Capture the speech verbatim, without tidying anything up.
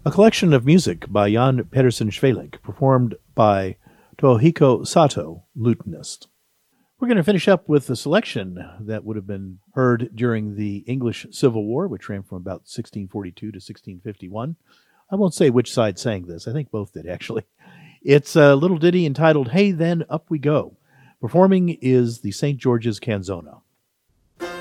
a collection of music by Jan Pedersen Schwelik, performed by Tohiko Sato, lutenist. We're going to finish up with a selection that would have been heard during the English Civil War, which ran from about sixteen forty-two to sixteen fifty-one. I won't say which side sang this. I think both did, actually. It's a little ditty entitled, Hey Then, Up We Go. Performing is the Saint George's Canzona.